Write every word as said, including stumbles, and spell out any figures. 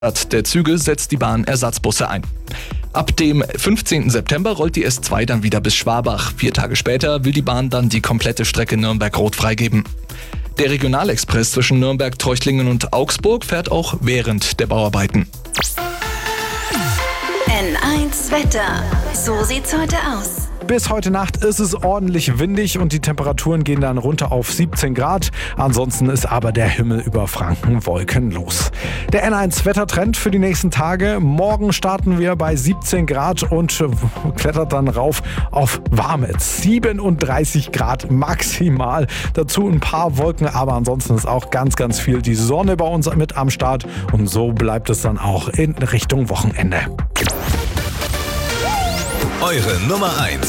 der Züge setzt die Bahn Ersatzbusse ein. Ab dem fünfzehnten September rollt die S zwei dann wieder bis Schwabach. Vier Tage später will die Bahn dann die komplette Strecke Nürnberg-Roth freigeben. Der Regionalexpress zwischen Nürnberg, Treuchtlingen und Augsburg fährt auch während der Bauarbeiten. N eins Wetter. So sieht's heute aus. Bis heute Nacht ist es ordentlich windig und die Temperaturen gehen dann runter auf siebzehn Grad. Ansonsten ist aber der Himmel über Franken wolkenlos. Der N eins Wettertrend für die nächsten Tage. Morgen starten wir bei siebzehn Grad und klettert dann rauf auf warme siebenunddreißig Grad maximal. Dazu ein paar Wolken, aber ansonsten ist auch ganz, ganz viel die Sonne bei uns mit am Start. Und so bleibt es dann auch in Richtung Wochenende. Eure Nummer eins